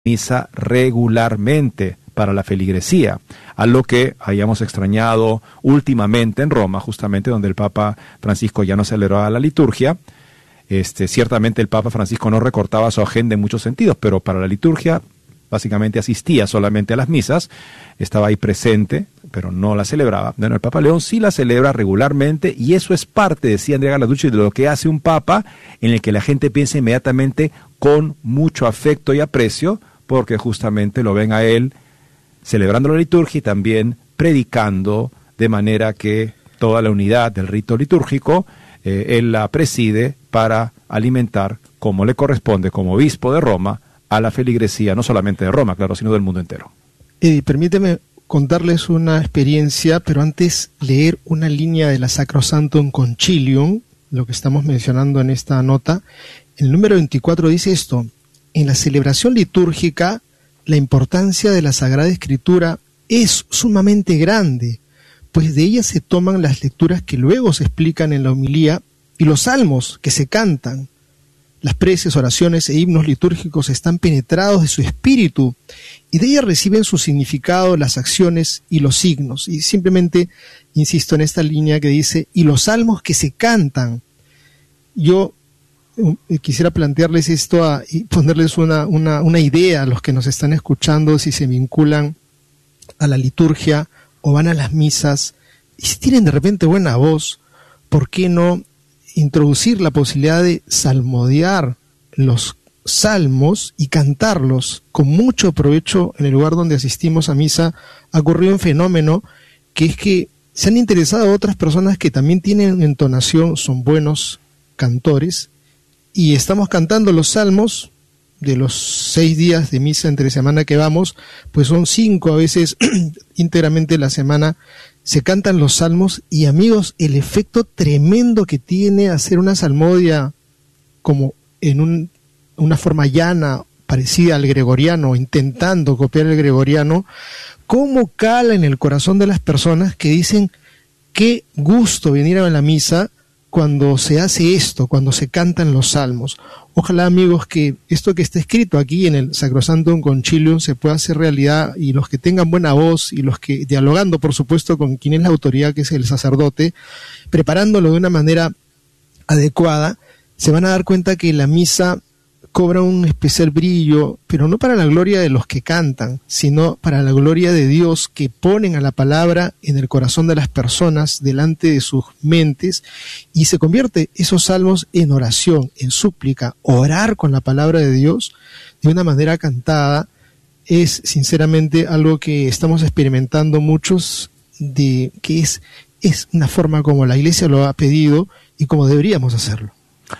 misa regularmente para la feligresía, a lo que hayamos extrañado últimamente en Roma, justamente donde el Papa Francisco ya no celebraba la liturgia. Ciertamente el Papa Francisco no recortaba su agenda en muchos sentidos, pero para la liturgia básicamente asistía solamente a las misas, estaba ahí presente, pero no la celebraba. Bueno, el Papa León sí la celebra regularmente, y eso es parte, decía Andrea Gallarducci, de lo que hace un Papa, en el que la gente piensa inmediatamente con mucho afecto y aprecio, porque justamente lo ven a él celebrando la liturgia y también predicando, de manera que toda la unidad del rito litúrgico, él la preside para alimentar, como le corresponde como obispo de Roma, a la feligresía, no solamente de Roma, claro, sino del mundo entero. Eddie, permíteme contarles una experiencia, pero antes leer una línea de la Sacrosanctum Concilium, lo que estamos mencionando en esta nota. El número 24 dice esto: en la celebración litúrgica, la importancia de la Sagrada Escritura es sumamente grande, pues de ella se toman las lecturas que luego se explican en la homilía y los salmos que se cantan. Las preces, oraciones e himnos litúrgicos están penetrados de su espíritu y de ella reciben su significado las acciones y los signos. Y simplemente insisto en esta línea que dice, y los salmos que se cantan. Yo quisiera plantearles esto y ponerles una idea a los que nos están escuchando, si se vinculan a la liturgia o van a las misas, y si tienen de repente buena voz, ¿por qué no introducir la posibilidad de salmodiar los salmos y cantarlos con mucho provecho en el lugar donde asistimos a misa? Ha ocurrido un fenómeno que es que se han interesado otras personas que también tienen entonación, son buenos cantores, y estamos cantando los salmos de los 6 días de misa entre semana que vamos, pues son 5 a veces íntegramente la semana. Se cantan los salmos y, amigos, el efecto tremendo que tiene hacer una salmodia como en una forma llana, parecida al gregoriano, intentando copiar el gregoriano, cómo cala en el corazón de las personas que dicen qué gusto venir a la misa cuando se hace esto, cuando se cantan los salmos. Ojalá, amigos, que esto que está escrito aquí en el Sacrosanctum Concilium se pueda hacer realidad, y los que tengan buena voz y los que, dialogando por supuesto con quien es la autoridad, que es el sacerdote, preparándolo de una manera adecuada, se van a dar cuenta que la misa cobra un especial brillo, pero no para la gloria de los que cantan, sino para la gloria de Dios, que ponen a la palabra en el corazón de las personas, delante de sus mentes, y se convierte esos salmos en oración, en súplica. Orar con la palabra de Dios de una manera cantada es sinceramente algo que estamos experimentando muchos, de que es una forma como la Iglesia lo ha pedido y como deberíamos hacerlo.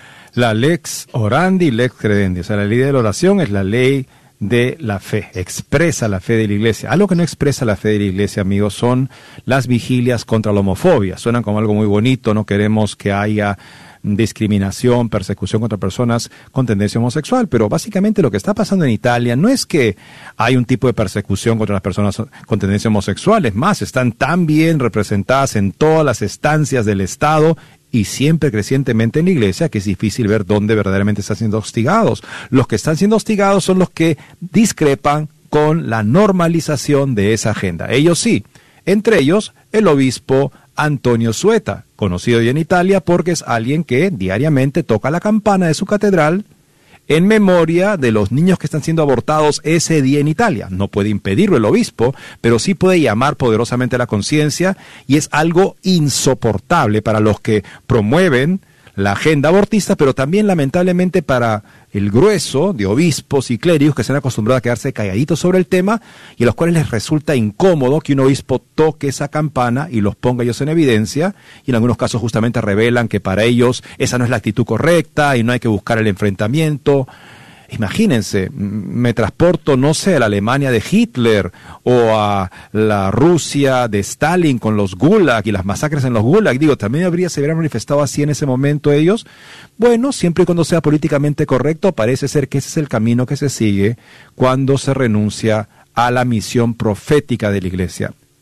La lex orandi, lex credendi, o sea, la ley de la oración es la ley de la fe, expresa la fe de la Iglesia. Algo que no expresa la fe de la Iglesia, amigos, son las vigilias contra la homofobia. Suenan como algo muy bonito, no queremos que haya discriminación, persecución contra personas con tendencia homosexual, pero básicamente lo que está pasando en Italia no es que hay un tipo de persecución contra las personas con tendencia homosexual, es más, están tan bien representadas en todas las estancias del Estado y siempre crecientemente en la Iglesia, que es difícil ver dónde verdaderamente están siendo hostigados. Los que están siendo hostigados son los que discrepan con la normalización de esa agenda. Ellos sí, entre ellos el obispo Antonio Sueta, conocido ya en Italia porque es alguien que diariamente toca la campana de su catedral en memoria de los niños que están siendo abortados ese día en Italia. No puede impedirlo el obispo, pero sí puede llamar poderosamente a la conciencia, y es algo insoportable para los que promueven la agenda abortista, pero también lamentablemente para el grueso de obispos y clérigos que se han acostumbrado a quedarse calladitos sobre el tema, y a los cuales les resulta incómodo que un obispo toque esa campana y los ponga ellos en evidencia, y en algunos casos justamente revelan que para ellos esa no es la actitud correcta y no hay que buscar el enfrentamiento. Imagínense, me transporto, no sé, a la Alemania de Hitler o a la Rusia de Stalin con los Gulag y las masacres en los Gulag. Digo, también se hubieran manifestado así en ese momento ellos. Bueno, siempre y cuando sea políticamente correcto, parece ser que ese es el camino que se sigue cuando se renuncia a la misión profética de la Iglesia.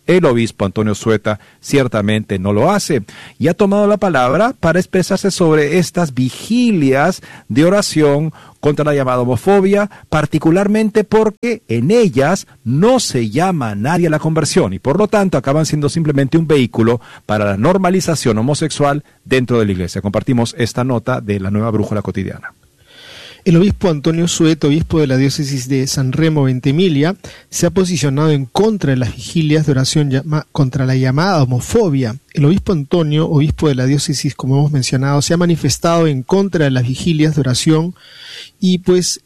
El obispo Antonio Sueta ciertamente no lo hace y ha tomado la palabra para expresarse sobre estas vigilias de oración contra la llamada homofobia, particularmente porque en ellas no se llama a nadie a la conversión y por lo tanto acaban siendo simplemente un vehículo para la normalización homosexual dentro de la iglesia. Compartimos esta nota de la Nueva Brújula Cotidiana. El obispo Antonio Sueta, obispo de la diócesis de San Remo, Ventimiglia, se ha posicionado en contra de las vigilias de oración contra la llamada homofobia. El obispo Antonio, obispo de la diócesis, como hemos mencionado, se ha manifestado en contra de las vigilias de oración y pues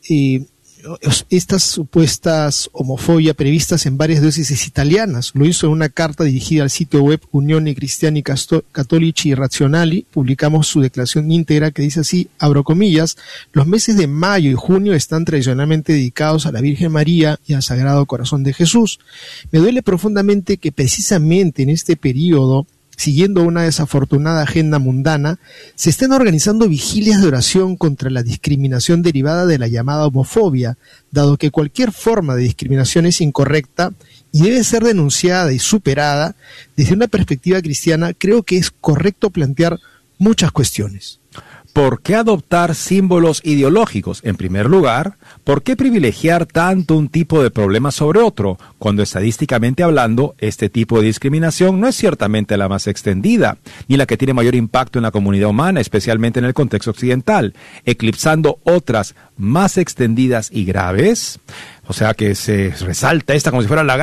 estas supuestas homofobia previstas en varias diócesis italianas. Lo hizo en una carta dirigida al sitio web Unioni Cristiani Cattolici Razionali. Publicamos su declaración íntegra que dice así, abro comillas, los meses de mayo y junio están tradicionalmente dedicados a la Virgen María y al Sagrado Corazón de Jesús. Me duele profundamente que precisamente en este periodo, siguiendo una desafortunada agenda mundana, se están organizando vigilias de oración contra la discriminación derivada de la llamada homofobia, dado que cualquier forma de discriminación es incorrecta y debe ser denunciada y superada. Desde una perspectiva cristiana, creo que es correcto plantear muchas cuestiones. ¿Por qué adoptar símbolos ideológicos? En primer lugar, ¿por qué privilegiar tanto un tipo de problema sobre otro, cuando estadísticamente hablando, este tipo de discriminación no es ciertamente la más extendida, ni la que tiene mayor impacto en la comunidad humana, especialmente en el contexto occidental, eclipsando otras más extendidas y graves? O sea que se resalta esta como si fuera la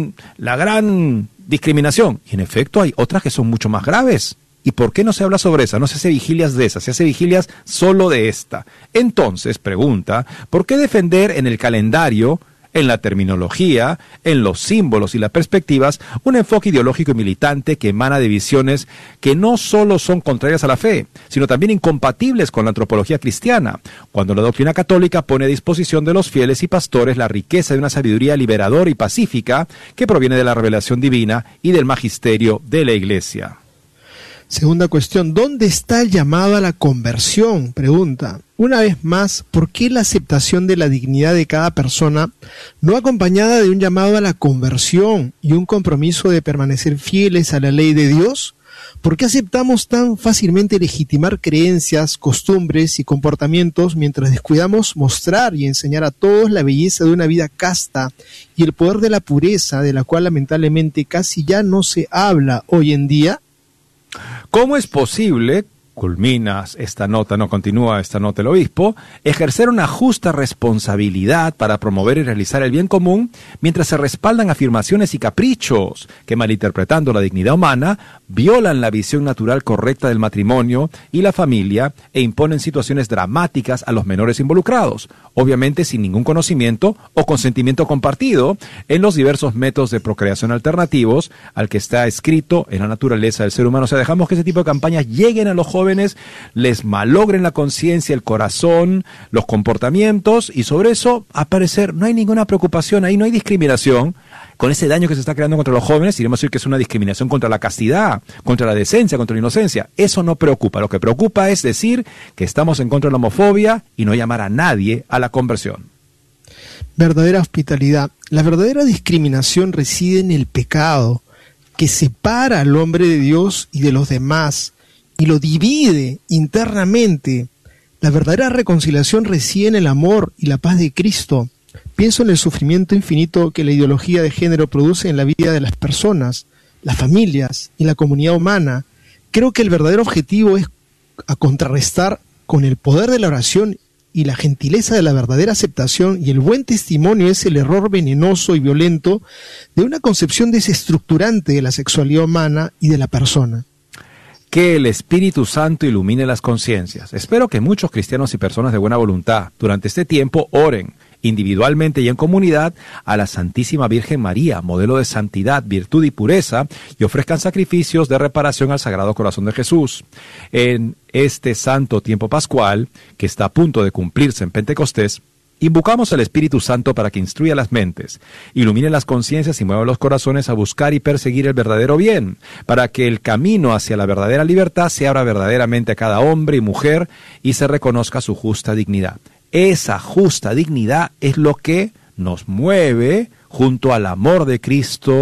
gran discriminación. Y en efecto hay otras que son mucho más graves. ¿Y por qué no se habla sobre esa? No se hace vigilias de esas, se hace vigilias solo de esta. Entonces, pregunta, ¿por qué defender en el calendario, en la terminología, en los símbolos y las perspectivas, un enfoque ideológico y militante que emana de visiones que no solo son contrarias a la fe, sino también incompatibles con la antropología cristiana, cuando la doctrina católica pone a disposición de los fieles y pastores la riqueza de una sabiduría liberadora y pacífica que proviene de la revelación divina y del magisterio de la Iglesia? Segunda cuestión, ¿dónde está el llamado a la conversión? Pregunta. Una vez más, ¿por qué la aceptación de la dignidad de cada persona no acompañada de un llamado a la conversión y un compromiso de permanecer fieles a la ley de Dios? ¿Por qué aceptamos tan fácilmente legitimar creencias, costumbres y comportamientos mientras descuidamos mostrar y enseñar a todos la belleza de una vida casta y el poder de la pureza, de la cual lamentablemente casi ya no se habla hoy en día? ¿Cómo es posible, continúa esta nota el obispo, ejercer una justa responsabilidad para promover y realizar el bien común mientras se respaldan afirmaciones y caprichos que, malinterpretando la dignidad humana, violan la visión natural correcta del matrimonio y la familia e imponen situaciones dramáticas a los menores involucrados, obviamente sin ningún conocimiento o consentimiento compartido en los diversos métodos de procreación alternativos al que está escrito en la naturaleza del ser humano? O sea, dejamos que ese tipo de campañas lleguen a los jóvenes, les malogren la conciencia, el corazón, los comportamientos, y sobre eso, al parecer, no hay ninguna preocupación, ahí no hay discriminación. Con ese daño que se está creando contra los jóvenes, iremos a decir que es una discriminación contra la castidad, contra la decencia, contra la inocencia. Eso no preocupa. Lo que preocupa es decir que estamos en contra de la homofobia y no llamar a nadie a la conversión. Verdadera hospitalidad. La verdadera discriminación reside en el pecado, que separa al hombre de Dios y de los demás, y lo divide internamente. La verdadera reconciliación reside en el amor y la paz de Cristo. Pienso en el sufrimiento infinito que la ideología de género produce en la vida de las personas, las familias y la comunidad humana. Creo que el verdadero objetivo es a contrarrestar con el poder de la oración y la gentileza de la verdadera aceptación y el buen testimonio es el error venenoso y violento de una concepción desestructurante de la sexualidad humana y de la persona. Que el Espíritu Santo ilumine las conciencias. Espero que muchos cristianos y personas de buena voluntad durante este tiempo oren individualmente y en comunidad a la Santísima Virgen María, modelo de santidad, virtud y pureza, y ofrezcan sacrificios de reparación al Sagrado Corazón de Jesús. En este santo tiempo pascual, que está a punto de cumplirse en Pentecostés, invocamos al Espíritu Santo para que instruya las mentes, ilumine las conciencias y mueva los corazones a buscar y perseguir el verdadero bien, para que el camino hacia la verdadera libertad se abra verdaderamente a cada hombre y mujer y se reconozca su justa dignidad. Esa justa dignidad es lo que nos mueve, junto al amor de Cristo,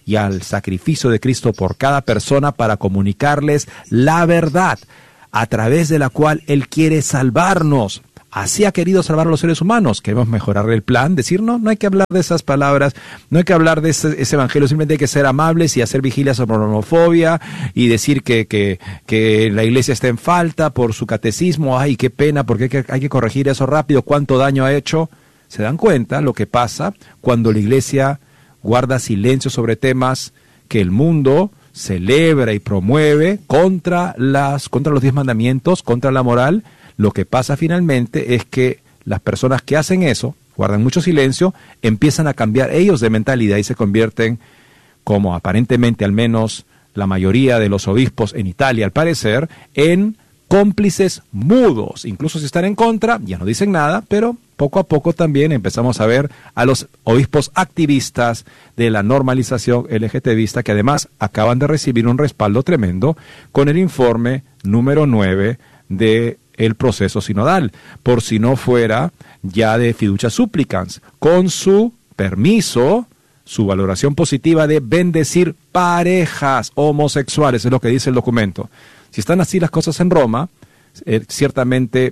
y al sacrificio de Cristo por cada persona para comunicarles la verdad, a través de la cual Él quiere salvarnos. Así ha querido salvar a los seres humanos. Queremos mejorar el plan, decir no hay que hablar de esas palabras, no hay que hablar de ese evangelio, simplemente hay que ser amables y hacer vigilia sobre la homofobia y decir que la iglesia está en falta por su catecismo. Ay, qué pena, porque hay que corregir eso rápido, cuánto daño ha hecho. ¿Se dan cuenta lo que pasa cuando la iglesia guarda silencio sobre temas que el mundo celebra y promueve contra los 10 mandamientos, contra la moral? Lo que pasa finalmente es que las personas que hacen eso, guardan mucho silencio, empiezan a cambiar ellos de mentalidad y se convierten, como aparentemente al menos la mayoría de los obispos en Italia al parecer, en cómplices mudos. Incluso si están en contra, ya no dicen nada, pero poco a poco también empezamos a ver a los obispos activistas de la normalización LGTBista, que además acaban de recibir un respaldo tremendo con el informe número 9 de el proceso sinodal, por si no fuera ya de fiducia supplicans, con su permiso, su valoración positiva de bendecir parejas homosexuales, es lo que dice el documento. Si están así las cosas en Roma, ciertamente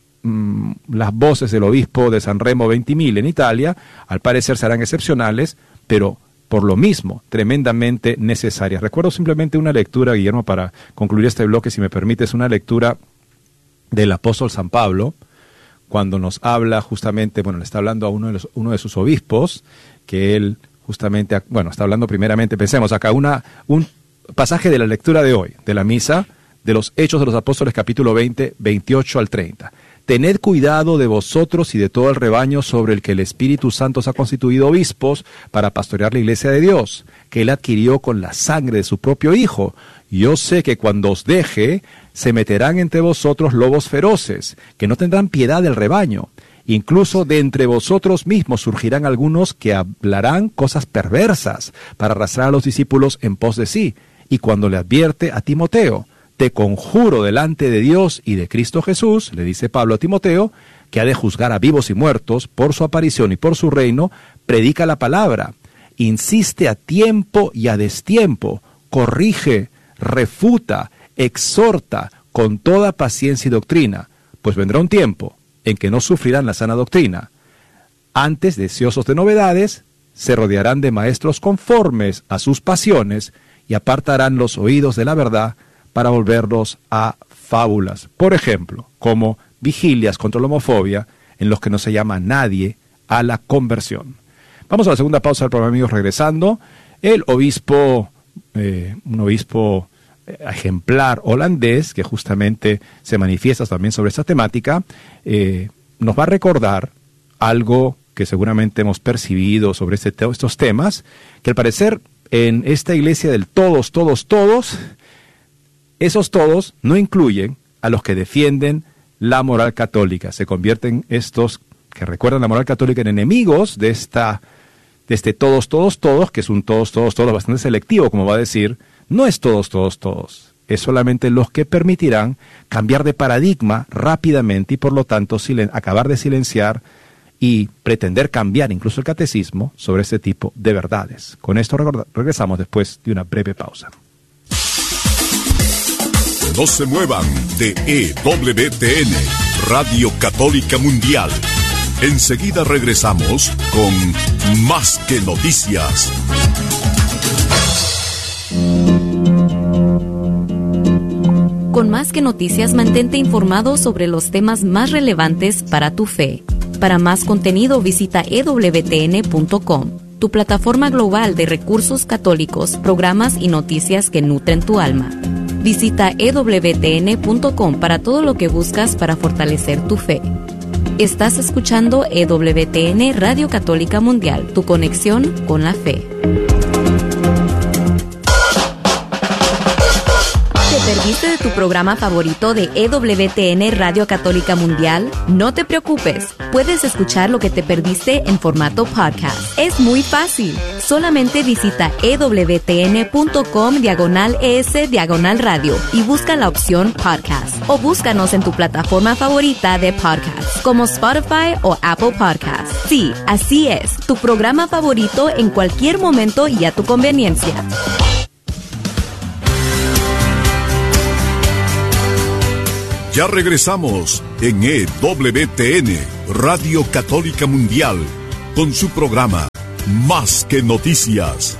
las voces del obispo de San Remo Ventimiglia en Italia, al parecer serán excepcionales, pero por lo mismo, tremendamente necesarias. Recuerdo simplemente una lectura, Guillermo, para concluir este bloque, si me permites, una lectura del apóstol San Pablo, cuando nos habla justamente, le está hablando a uno de sus obispos, que él justamente, está hablando primeramente, pensemos acá, un pasaje de la lectura de hoy, de la misa, de los Hechos de los Apóstoles, capítulo 20, 28 al 30. Tened cuidado de vosotros y de todo el rebaño sobre el que el Espíritu Santo os ha constituido obispos para pastorear la iglesia de Dios, que él adquirió con la sangre de su propio Hijo. Yo sé que cuando os deje, se meterán entre vosotros lobos feroces, que no tendrán piedad del rebaño. Incluso de entre vosotros mismos surgirán algunos que hablarán cosas perversas para arrastrar a los discípulos en pos de sí. Y cuando le advierte a Timoteo, te conjuro delante de Dios y de Cristo Jesús, le dice Pablo a Timoteo, que ha de juzgar a vivos y muertos por su aparición y por su reino, predica la palabra, insiste a tiempo y a destiempo, corrige, refuta, exhorta con toda paciencia y doctrina, pues vendrá un tiempo en que no sufrirán la sana doctrina. Antes, deseosos de novedades, se rodearán de maestros conformes a sus pasiones y apartarán los oídos de la verdad para volverlos a fábulas. Por ejemplo, como vigilias contra la homofobia, en los que no se llama a nadie a la conversión. Vamos a la segunda pausa del programa, amigos, regresando. El obispo, un obispo ejemplar holandés, que justamente se manifiesta también sobre esta temática, nos va a recordar algo que seguramente hemos percibido sobre estos temas, que al parecer en esta iglesia del todos, esos todos no incluyen a los que defienden la moral católica. Se convierten estos que recuerdan la moral católica en enemigos de este todos, que es un todos bastante selectivo, como va a decir. No es todos. Es solamente los que permitirán cambiar de paradigma rápidamente y por lo tanto acabar de silenciar y pretender cambiar incluso el catecismo sobre este tipo de verdades. Con esto regresamos después de una breve pausa. No se muevan de EWTN, Radio Católica Mundial. Enseguida regresamos con Más que Noticias. Con Más que Noticias, mantente informado sobre los temas más relevantes para tu fe. Para más contenido, visita ewtn.com, tu plataforma global de recursos católicos, programas y noticias que nutren tu alma. Visita ewtn.com para todo lo que buscas para fortalecer tu fe. Estás escuchando EWTN Radio Católica Mundial, tu conexión con la fe. ¿Te perdiste de tu tu programa favorito de EWTN Radio Católica Mundial? No te preocupes, puedes escuchar lo que te perdiste en formato podcast. Es muy fácil. Solamente visita ewtn.com/es/radio y busca la opción podcast. O búscanos en tu plataforma favorita de podcast, como Spotify o Apple Podcasts. Sí, así es, tu programa favorito en cualquier momento y a tu conveniencia. Ya regresamos en EWTN, Radio Católica Mundial, con su programa Más que Noticias.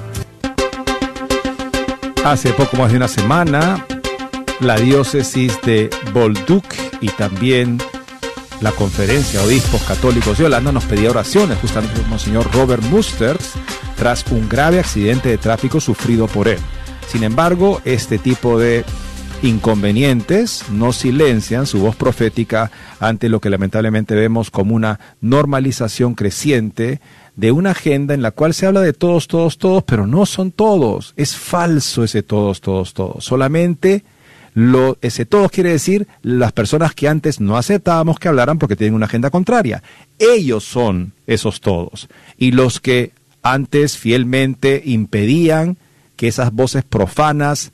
Hace poco más de una semana, la diócesis de Bolduc y también la Conferencia de Obispos Católicos de Holanda nos pedía oraciones justamente por Monseñor Robert Musters tras un grave accidente de tráfico sufrido por él. Sin embargo, este tipo de inconvenientes no silencian su voz profética ante lo que lamentablemente vemos como una normalización creciente de una agenda en la cual se habla de todos, pero no son todos. Es falso ese todos. Solamente ese todos quiere decir las personas que antes no aceptábamos que hablaran porque tienen una agenda contraria. Ellos son esos todos. Y los que antes fielmente impedían que esas voces profanas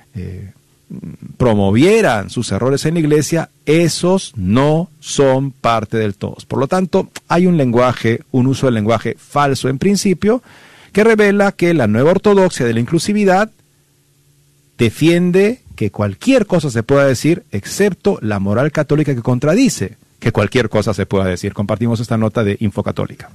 promovieran sus errores en la iglesia, esos no son parte del todos. Por lo tanto, hay un uso del lenguaje falso en principio, que revela que la nueva ortodoxia de la inclusividad defiende que cualquier cosa se pueda decir, excepto la moral católica que contradice que cualquier cosa se pueda decir. Compartimos esta nota de Infocatólica.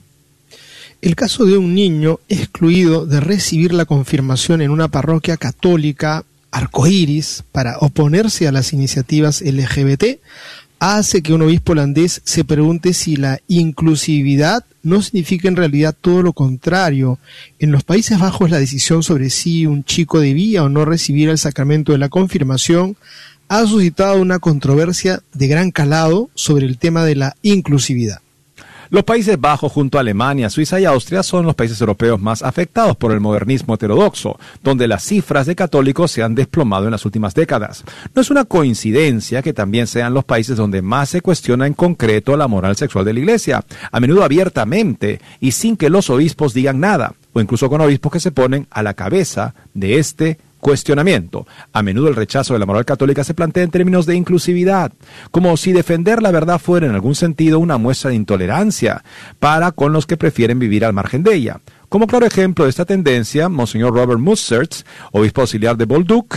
El caso de un niño excluido de recibir la confirmación en una parroquia católica arcoíris para oponerse a las iniciativas LGBT hace que un obispo holandés se pregunte si la inclusividad no significa en realidad todo lo contrario. En los Países Bajos, la decisión sobre si un chico debía o no recibir el sacramento de la confirmación ha suscitado una controversia de gran calado sobre el tema de la inclusividad. Los Países Bajos, junto a Alemania, Suiza y Austria, son los países europeos más afectados por el modernismo heterodoxo, donde las cifras de católicos se han desplomado en las últimas décadas. No es una coincidencia que también sean los países donde más se cuestiona en concreto la moral sexual de la Iglesia, a menudo abiertamente y sin que los obispos digan nada, o incluso con obispos que se ponen a la cabeza de este cuestionamiento. A menudo el rechazo de la moral católica se plantea en términos de inclusividad, como si defender la verdad fuera en algún sentido una muestra de intolerancia para con los que prefieren vivir al margen de ella. Como claro ejemplo de esta tendencia, Monseñor Robert Musters, obispo auxiliar de Bolduc,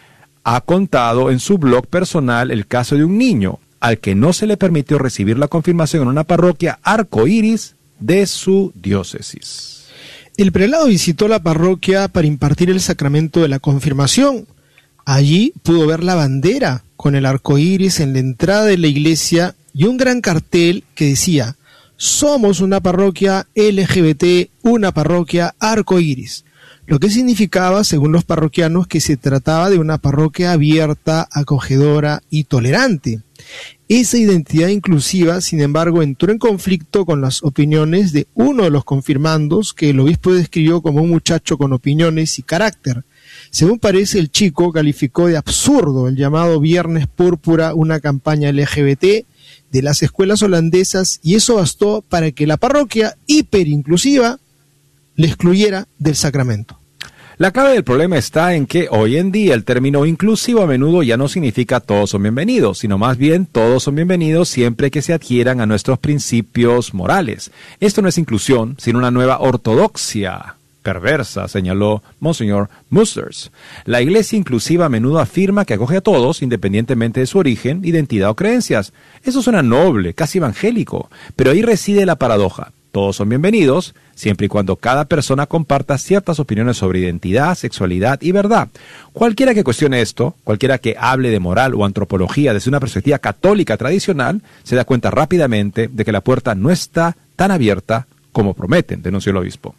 ha contado en su blog personal el caso de un niño al que no se le permitió recibir la confirmación en una parroquia arcoíris de su diócesis. El prelado visitó la parroquia para impartir el sacramento de la confirmación. Allí pudo ver la bandera con el arco iris en la entrada de la iglesia y un gran cartel que decía: somos una parroquia LGBT, una parroquia arco iris. Lo que significaba, según los parroquianos, que se trataba de una parroquia abierta, acogedora y tolerante. Esa identidad inclusiva, sin embargo, entró en conflicto con las opiniones de uno de los confirmandos, que el obispo describió como un muchacho con opiniones y carácter. Según parece, el chico calificó de absurdo el llamado Viernes Púrpura, una campaña LGBT de las escuelas holandesas, y eso bastó para que la parroquia hiperinclusiva le excluyera del sacramento. La clave del problema está en que hoy en día el término inclusivo a menudo ya no significa todos son bienvenidos, sino más bien todos son bienvenidos siempre que se adhieran a nuestros principios morales. Esto no es inclusión, sino una nueva ortodoxia perversa, señaló Monseñor Musters. La iglesia inclusiva a menudo afirma que acoge a todos, independientemente de su origen, identidad o creencias. Eso suena noble, casi evangélico, pero ahí reside la paradoja. Todos son bienvenidos, siempre y cuando cada persona comparta ciertas opiniones sobre identidad, sexualidad y verdad. Cualquiera que cuestione esto, cualquiera que hable de moral o antropología desde una perspectiva católica tradicional, se da cuenta rápidamente de que la puerta no está tan abierta como prometen, denunció el obispo.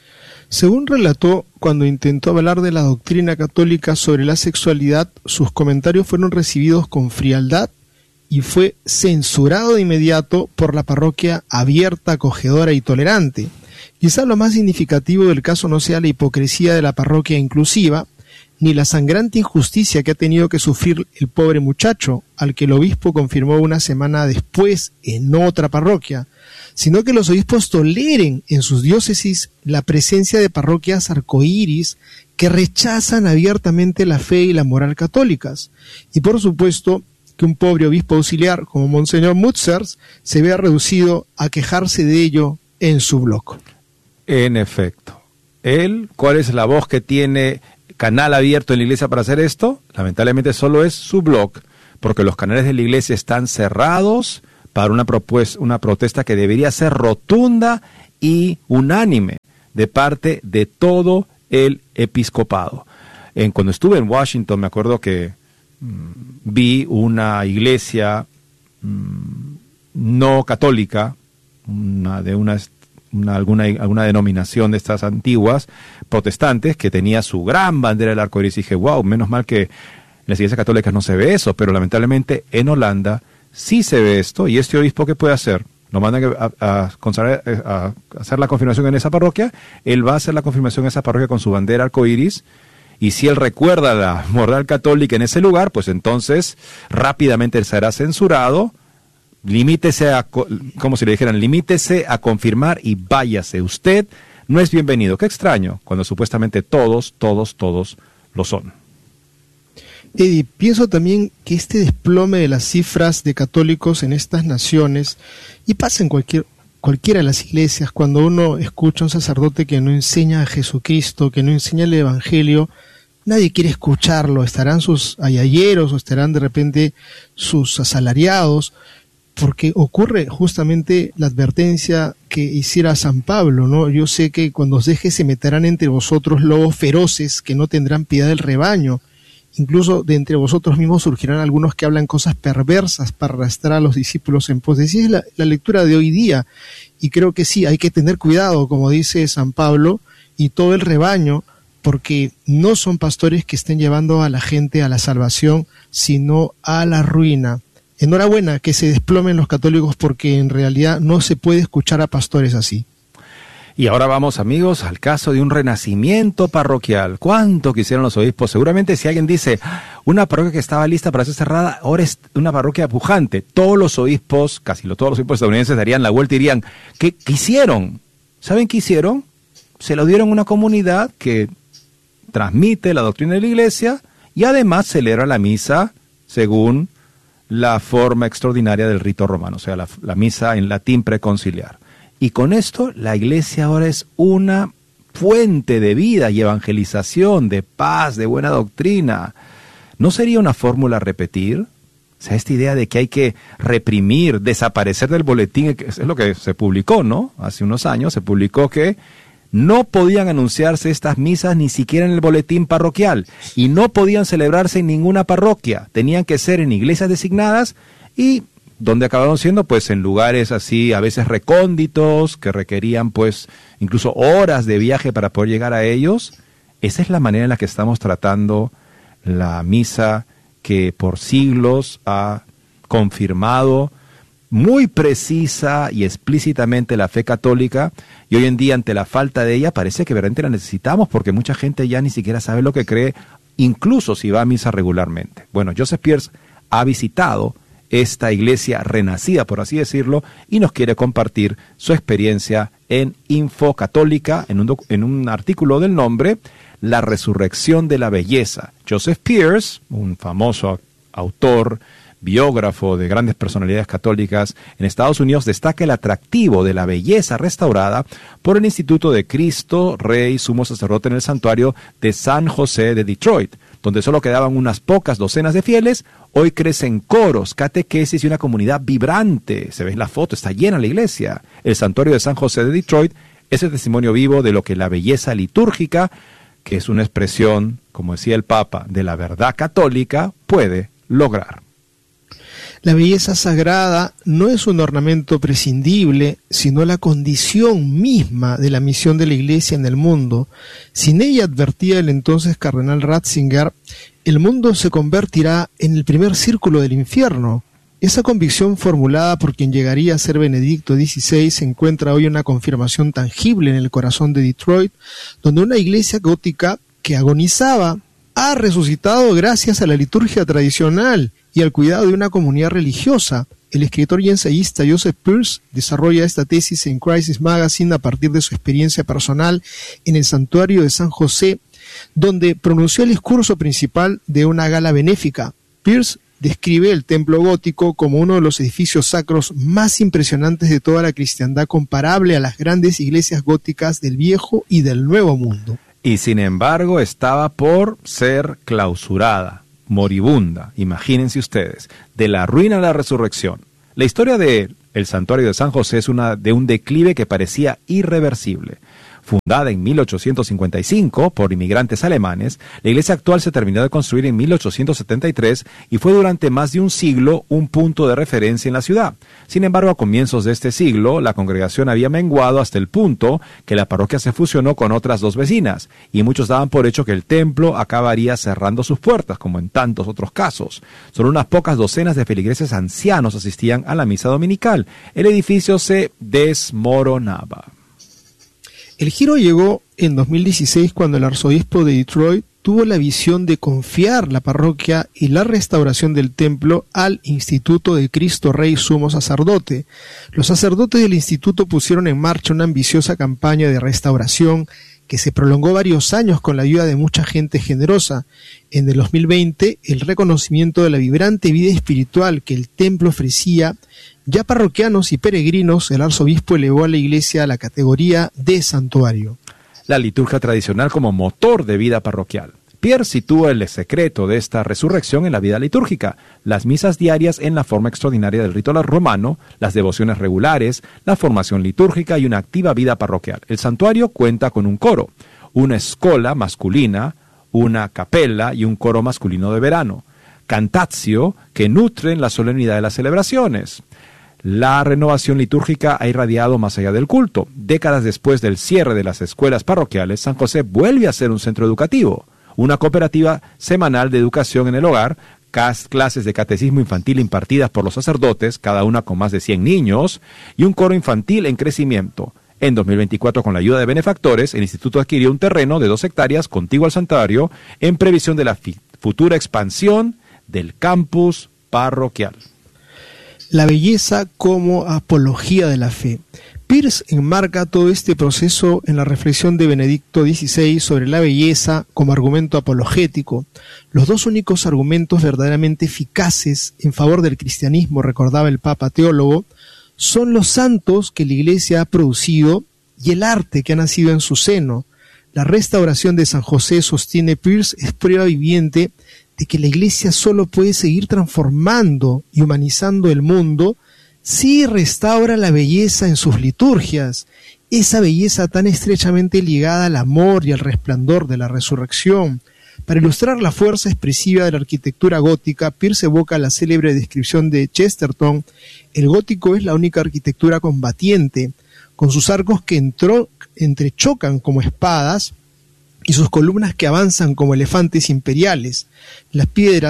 Según relató, cuando intentó hablar de la doctrina católica sobre la sexualidad, sus comentarios fueron recibidos con frialdad y fue censurado de inmediato por la parroquia abierta, acogedora y tolerante. Quizá lo más significativo del caso no sea la hipocresía de la parroquia inclusiva. ni la sangrante injusticia que ha tenido que sufrir el pobre muchacho, al que el obispo confirmó una semana después en otra parroquia, sino que los obispos toleren en sus diócesis la presencia de parroquias arcoíris que rechazan abiertamente la fe y la moral católicas. Y por supuesto que un pobre obispo auxiliar como Monseñor Mutzers se vea reducido a quejarse de ello en su blog. En efecto. ¿Cuál es la voz que tiene canal abierto en la iglesia para hacer esto? Lamentablemente solo es su blog, porque los canales de la iglesia están cerrados para una protesta que debería ser rotunda y unánime de parte de todo el episcopado. Cuando estuve en Washington me acuerdo que vi una iglesia no católica, alguna denominación de estas antiguas protestantes que tenía su gran bandera del arco iris, y dije, wow, menos mal que en las iglesias católicas no se ve eso, pero lamentablemente en Holanda sí se ve esto. Y este obispo, ¿qué puede hacer? Lo mandan a hacer la confirmación en esa parroquia. Él va a hacer la confirmación en esa parroquia con su bandera arcoíris, y si él recuerda la moral católica en ese lugar, pues entonces rápidamente será censurado. Limítese como si le dijeran, limítese a confirmar y váyase. Usted no es bienvenido. Qué extraño, cuando supuestamente todos lo son. Eddie, pienso también que este desplome de las cifras de católicos en estas naciones, y pasa en cualquiera de las iglesias, cuando uno escucha a un sacerdote que no enseña a Jesucristo, que no enseña el Evangelio, nadie quiere escucharlo. Estarán sus ayayeros o estarán de repente sus asalariados, porque ocurre justamente la advertencia que hiciera San Pablo, ¿no? Yo sé que cuando os deje se meterán entre vosotros lobos feroces que no tendrán piedad del rebaño. Incluso de entre vosotros mismos surgirán algunos que hablan cosas perversas para arrastrar a los discípulos en pos de sí. Es la lectura de hoy día, y creo que sí, hay que tener cuidado, como dice San Pablo, y todo el rebaño, porque no son pastores que estén llevando a la gente a la salvación, sino a la ruina. Enhorabuena que se desplomen los católicos, porque en realidad no se puede escuchar a pastores así. Y ahora vamos, amigos, al caso de un renacimiento parroquial. ¿Cuánto quisieron los obispos? Seguramente si alguien dice, una parroquia que estaba lista para ser cerrada, ahora es una parroquia pujante. Todos los obispos, casi todos los obispos estadounidenses darían la vuelta y dirían, ¿qué hicieron? ¿Saben qué hicieron? Se lo dieron a una comunidad que transmite la doctrina de la iglesia y además celebra la misa según la forma extraordinaria del rito romano, o sea, la misa en latín preconciliar. Y con esto la iglesia ahora es una fuente de vida y evangelización, de paz, de buena doctrina. ¿No sería una fórmula a repetir? O sea, esta idea de que hay que reprimir, desaparecer del boletín, es lo que se publicó, ¿no? Hace unos años se publicó que no podían anunciarse estas misas ni siquiera en el boletín parroquial, y no podían celebrarse en ninguna parroquia. Tenían que ser en iglesias designadas, y donde acabaron siendo, pues, en lugares así, a veces recónditos, que requerían, pues, incluso horas de viaje para poder llegar a ellos. Esa es la manera en la que estamos tratando la misa que por siglos ha confirmado muy precisa y explícitamente la fe católica, y hoy en día, ante la falta de ella, parece que realmente la necesitamos, porque mucha gente ya ni siquiera sabe lo que cree, incluso si va a misa regularmente. Bueno, Joseph Pearce ha visitado esta iglesia renacida, por así decirlo, y nos quiere compartir su experiencia en Info Católica, en un artículo del nombre La resurrección de la belleza. Joseph Pearce, un famoso autor, biógrafo de grandes personalidades católicas en Estados Unidos, destaca el atractivo de la belleza restaurada por el Instituto de Cristo Rey Sumo Sacerdote en el Santuario de San José de Detroit, donde solo quedaban unas pocas docenas de fieles. Hoy crecen coros, catequesis y una comunidad vibrante. Se ve en la foto, está llena la iglesia. El Santuario de San José de Detroit es el testimonio vivo de lo que la belleza litúrgica, que es una expresión, como decía el Papa, de la verdad católica, puede lograr. La belleza sagrada no es un ornamento prescindible, sino la condición misma de la misión de la Iglesia en el mundo. Sin ella, advertía el entonces cardenal Ratzinger, el mundo se convertirá en el primer círculo del infierno. Esa convicción formulada por quien llegaría a ser Benedicto XVI encuentra hoy una confirmación tangible en el corazón de Detroit, donde una iglesia gótica que agonizaba ha resucitado gracias a la liturgia tradicional y al cuidado de una comunidad religiosa. El escritor y ensayista Joseph Pearce desarrolla esta tesis en Crisis Magazine a partir de su experiencia personal en el santuario de San José, donde pronunció el discurso principal de una gala benéfica. Pearce describe el templo gótico como uno de los edificios sacros más impresionantes de toda la cristiandad, comparable a las grandes iglesias góticas del Viejo y del Nuevo Mundo. Y sin embargo estaba por ser clausurada, moribunda, imagínense ustedes, de la ruina a la resurrección. La historia de el santuario de San José es de un declive que parecía irreversible. Fundada en 1855 por inmigrantes alemanes, la iglesia actual se terminó de construir en 1873 y fue durante más de un siglo un punto de referencia en la ciudad. Sin embargo, a comienzos de este siglo, la congregación había menguado hasta el punto que la parroquia se fusionó con otras dos vecinas, y muchos daban por hecho que el templo acabaría cerrando sus puertas, como en tantos otros casos. Solo unas pocas docenas de feligreses ancianos asistían a la misa dominical. El edificio se desmoronaba. El giro llegó en 2016 cuando el arzobispo de Detroit tuvo la visión de confiar la parroquia y la restauración del templo al Instituto de Cristo Rey Sumo Sacerdote. Los sacerdotes del instituto pusieron en marcha una ambiciosa campaña de restauración que se prolongó varios años con la ayuda de mucha gente generosa. En el 2020, el reconocimiento de la vibrante vida espiritual que el templo ofrecía, ya parroquianos y peregrinos, el arzobispo elevó a la iglesia a la categoría de santuario. La liturgia tradicional como motor de vida parroquial. Pierre sitúa el secreto de esta resurrección en la vida litúrgica, las misas diarias en la forma extraordinaria del rito romano, las devociones regulares, la formación litúrgica y una activa vida parroquial. El santuario cuenta con un coro, una escola masculina, una capella y un coro masculino de verano, cantatio que nutren la solemnidad de las celebraciones. La renovación litúrgica ha irradiado más allá del culto. Décadas después del cierre de las escuelas parroquiales, San José vuelve a ser un centro educativo, una cooperativa semanal de educación en el hogar, clases de catecismo infantil impartidas por los sacerdotes, cada una con más de 100 niños, y un coro infantil en crecimiento. En 2024, con la ayuda de benefactores, el instituto adquirió un terreno de 2 hectáreas contiguo al santuario en previsión de la futura expansión del campus parroquial. La belleza como apología de la fe. Pearce enmarca todo este proceso en la reflexión de Benedicto XVI sobre la belleza como argumento apologético. Los dos únicos argumentos verdaderamente eficaces en favor del cristianismo, recordaba el Papa teólogo, son los santos que la Iglesia ha producido y el arte que ha nacido en su seno. La restauración de San José, sostiene Pearce, es prueba viviente de que la Iglesia solo puede seguir transformando y humanizando el mundo si restaura la belleza en sus liturgias, esa belleza tan estrechamente ligada al amor y al resplandor de la resurrección. Para ilustrar la fuerza expresiva de la arquitectura gótica, Pearce evoca la célebre descripción de Chesterton: el gótico es la única arquitectura combatiente, con sus arcos que entrechocan como espadas y sus columnas que avanzan como elefantes imperiales. Las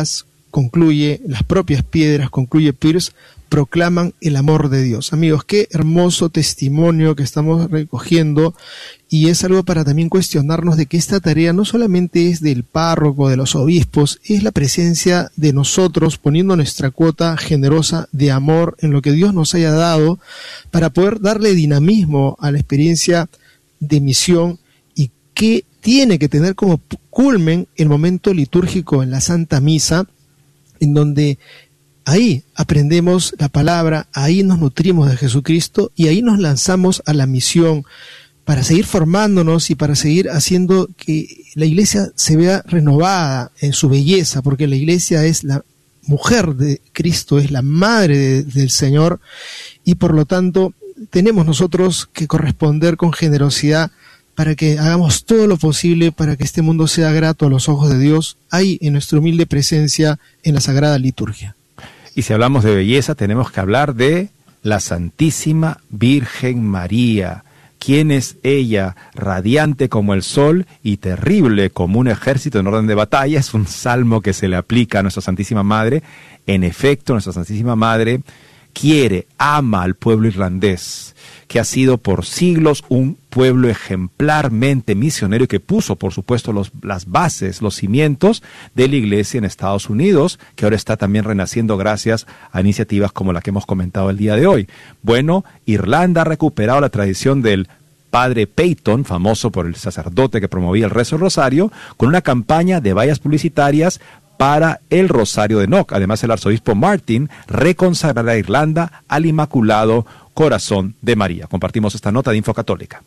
propias piedras, concluye Pearce, proclaman el amor de Dios. Amigos, qué hermoso testimonio que estamos recogiendo, y es algo para también cuestionarnos de que esta tarea no solamente es del párroco, de los obispos, es la presencia de nosotros poniendo nuestra cuota generosa de amor en lo que Dios nos haya dado para poder darle dinamismo a la experiencia de misión, y que tiene que tener como culmen el momento litúrgico en la Santa Misa, en donde ahí aprendemos la palabra, ahí nos nutrimos de Jesucristo y ahí nos lanzamos a la misión para seguir formándonos y para seguir haciendo que la Iglesia se vea renovada en su belleza, porque la Iglesia es la mujer de Cristo, es la madre del Señor, y por lo tanto tenemos nosotros que corresponder con generosidad para que hagamos todo lo posible para que este mundo sea grato a los ojos de Dios, ahí en nuestra humilde presencia en la Sagrada Liturgia. Y si hablamos de belleza, tenemos que hablar de la Santísima Virgen María. ¿Quién es ella? Radiante como el sol y terrible como un ejército en orden de batalla. Es un salmo que se le aplica a nuestra Santísima Madre. En efecto, nuestra Santísima Madre quiere, ama al pueblo irlandés. que ha sido por siglos un pueblo ejemplarmente misionero y que puso, por supuesto, las bases, los cimientos de la iglesia en Estados Unidos, que ahora está también renaciendo gracias a iniciativas como la que hemos comentado el día de hoy. Bueno, Irlanda ha recuperado la tradición del Padre Peyton, famoso por el sacerdote que promovía el rezo del rosario, con una campaña de vallas publicitarias para el Rosario de Enoch. Además, el arzobispo Martin reconsagrará a Irlanda al Inmaculado Corazón de María. Compartimos esta nota de Info Católica.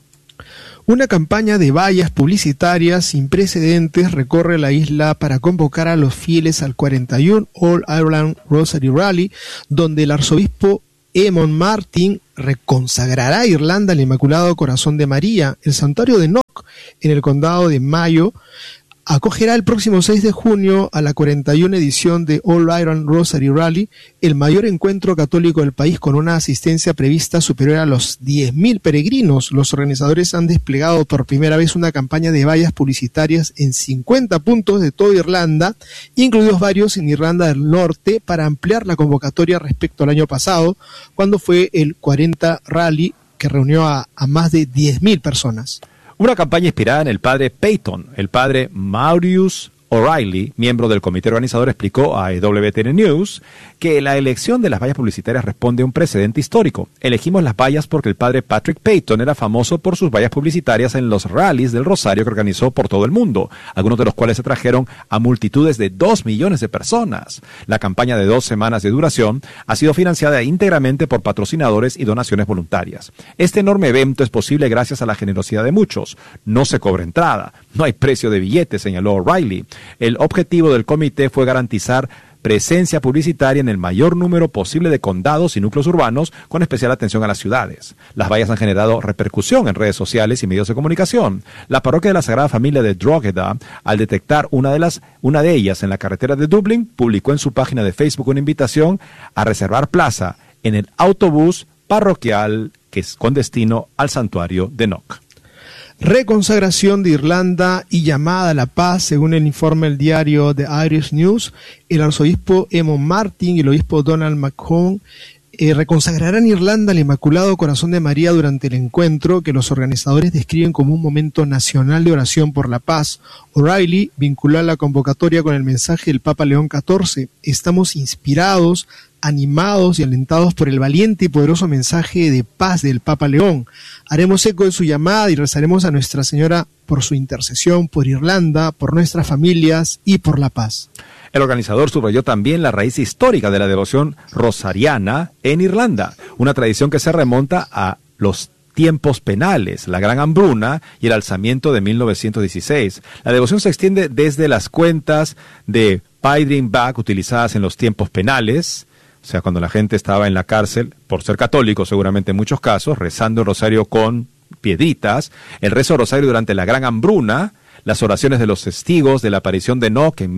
Una campaña de vallas publicitarias sin precedentes recorre la isla para convocar a los fieles al 41 All Ireland Rosary Rally, donde el arzobispo Eamon Martin reconsagrará a Irlanda al Inmaculado Corazón de María. El santuario de Enoch, en el condado de Mayo, acogerá el próximo 6 de junio a la 41 edición de All Ireland Rosary Rally, el mayor encuentro católico del país con una asistencia prevista superior a los 10.000 peregrinos. Los organizadores han desplegado por primera vez una campaña de vallas publicitarias en 50 puntos de toda Irlanda, incluidos varios en Irlanda del Norte, para ampliar la convocatoria respecto al año pasado, cuando fue el 40 Rally, que reunió a más de 10.000 personas. Una campaña inspirada en el padre Peyton. El padre Maurice O'Reilly, miembro del comité organizador, explicó a EWTN News que la elección de las vallas publicitarias responde a un precedente histórico. Elegimos las vallas porque el padre Patrick Peyton era famoso por sus vallas publicitarias en los rallies del Rosario que organizó por todo el mundo, algunos de los cuales atrajeron a multitudes de 2 millones de personas. La campaña de 2 semanas de duración ha sido financiada íntegramente por patrocinadores y donaciones voluntarias. Este enorme evento es posible gracias a la generosidad de muchos. No se cobra entrada, no hay precio de billetes, señaló O'Reilly. El objetivo del comité fue garantizar presencia publicitaria en el mayor número posible de condados y núcleos urbanos, con especial atención a las ciudades. Las vallas han generado repercusión en redes sociales y medios de comunicación. La parroquia de la Sagrada Familia de Drogheda, al detectar una de ellas en la carretera de Dublín, publicó en su página de Facebook una invitación a reservar plaza en el autobús parroquial que es con destino al santuario de Enoch. Reconsagración de Irlanda y llamada a la paz, según el informe del diario The Irish News. El arzobispo Eamon Martin y el obispo Donald McCone reconsagrarán Irlanda al Inmaculado Corazón de María durante el encuentro, que los organizadores describen como un momento nacional de oración por la paz. O'Reilly vinculó la convocatoria con el mensaje del Papa León XIV. Estamos inspirados, animados y alentados por el valiente y poderoso mensaje de paz del Papa León. Haremos eco de su llamada y rezaremos a Nuestra Señora por su intercesión, por Irlanda, por nuestras familias y por la paz. El organizador subrayó también la raíz histórica de la devoción rosariana en Irlanda, una tradición que se remonta a los tiempos penales, la Gran Hambruna y el alzamiento de 1916. La devoción se extiende desde las cuentas de Paidring Back utilizadas en los tiempos penales, o sea, cuando la gente estaba en la cárcel, por ser católico seguramente en muchos casos, rezando el rosario con piedritas, el rezo rosario durante la Gran Hambruna, las oraciones de los testigos de la aparición de Enoch en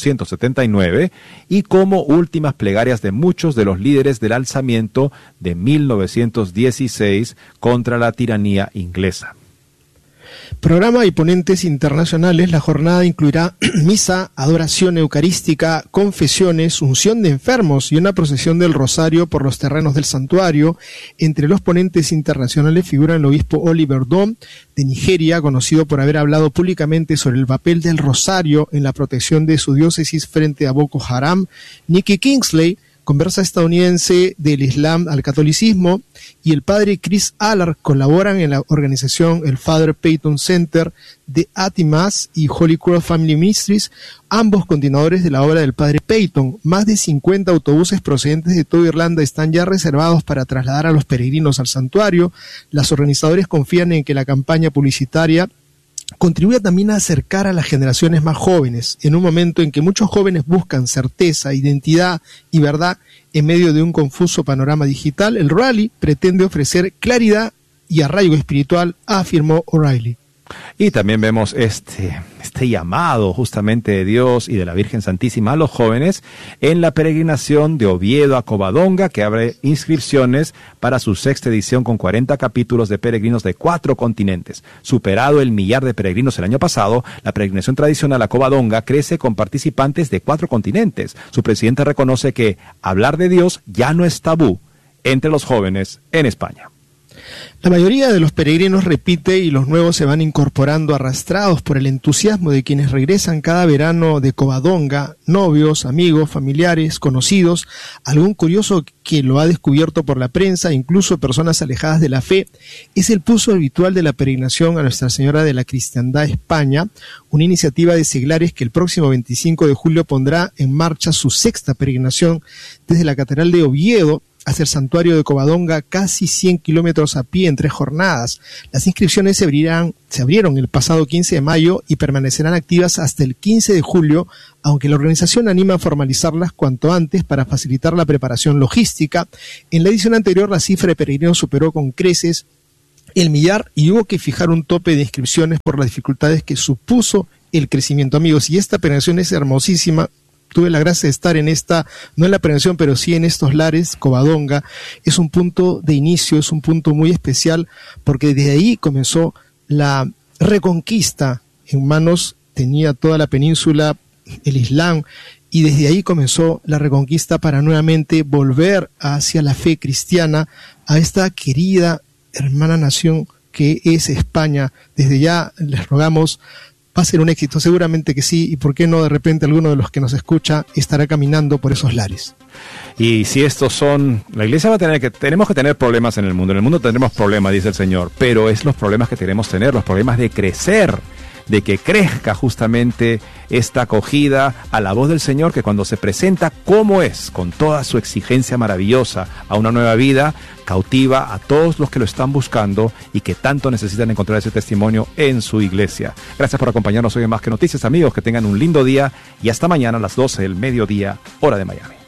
1879 y como últimas plegarias de muchos de los líderes del alzamiento de 1916 contra la tiranía inglesa. Programa y ponentes internacionales. La jornada incluirá misa, adoración eucarística, confesiones, unción de enfermos y una procesión del rosario por los terrenos del santuario. Entre los ponentes internacionales figuran el obispo Oliver Dom de Nigeria, conocido por haber hablado públicamente sobre el papel del rosario en la protección de su diócesis frente a Boko Haram. Nikki Kingsley, conversa estadounidense del Islam al catolicismo, y el padre Chris Allard colaboran en la organización el Father Peyton Center de Atimas y Holy Cross Family Ministries, ambos continuadores de la obra del padre Peyton. Más de 50 autobuses procedentes de toda Irlanda están ya reservados para trasladar a los peregrinos al santuario. Los organizadores confían en que la campaña publicitaria contribuye también a acercar a las generaciones más jóvenes, en un momento en que muchos jóvenes buscan certeza, identidad y verdad en medio de un confuso panorama digital. El rally pretende ofrecer claridad y arraigo espiritual, afirmó O'Reilly. Y también vemos este llamado justamente de Dios y de la Virgen Santísima a los jóvenes en la peregrinación de Oviedo a Covadonga, que abre inscripciones para su 6ª edición con 40 capítulos de peregrinos de 4 continentes. Superado el 1.000.000 de peregrinos el año pasado, la peregrinación tradicional a Covadonga crece con participantes de 4 continentes. Su presidente reconoce que hablar de Dios ya no es tabú entre los jóvenes en España. La mayoría de los peregrinos repite y los nuevos se van incorporando arrastrados por el entusiasmo de quienes regresan cada verano de Covadonga, novios, amigos, familiares, conocidos, algún curioso que lo ha descubierto por la prensa, incluso personas alejadas de la fe. Es el pulso habitual de la peregrinación a Nuestra Señora de la Cristiandad España, una iniciativa de seglares que el próximo 25 de julio pondrá en marcha su sexta peregrinación desde la Catedral de Oviedo hacia el santuario de Covadonga, casi 100 kilómetros a pie en 3 jornadas. Las inscripciones se abrieron el pasado 15 de mayo y permanecerán activas hasta el 15 de julio, aunque la organización anima a formalizarlas cuanto antes para facilitar la preparación logística. En la edición anterior la cifra de peregrinos superó con creces el millar y hubo que fijar un tope de inscripciones por las dificultades que supuso el crecimiento, amigos. Y esta peregrinación es hermosísima. Tuve la gracia de estar en esta, no en la peregrinación, pero sí en estos lares. Covadonga es un punto de inicio, es un punto muy especial, porque desde ahí comenzó la reconquista. En manos tenía toda la península el Islam, y desde ahí comenzó la reconquista para nuevamente volver hacia la fe cristiana, a esta querida hermana nación que es España. Desde ya les rogamos, va a ser un éxito, seguramente que sí, y por qué no de repente alguno de los que nos escucha estará caminando por esos lares. Y si estos son, la iglesia va a tenemos que tener problemas en el mundo tendremos problemas, dice el Señor, pero es los problemas que queremos tener, los problemas de crecer, de que crezca justamente esta acogida a la voz del Señor, que cuando se presenta como es, con toda su exigencia maravillosa a una nueva vida, cautiva a todos los que lo están buscando y que tanto necesitan encontrar ese testimonio en su iglesia. Gracias por acompañarnos hoy en Más que Noticias, amigos, que tengan un lindo día y hasta mañana a las 12 del mediodía, hora de Miami.